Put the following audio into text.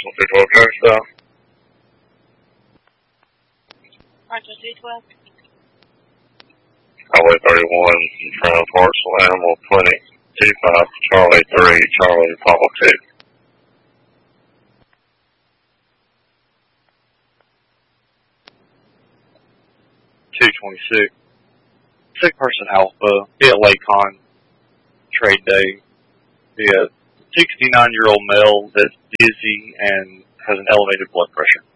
Parcel 212 Coast South. Parcel 212. Highway 31 in front of Parcel Animal Clinic 25 Charlie 3, Charlie Papa 2. Sick person Alpha, be at Lakon, trade day. Be a 69-year-old male that's dizzy and has an elevated blood pressure.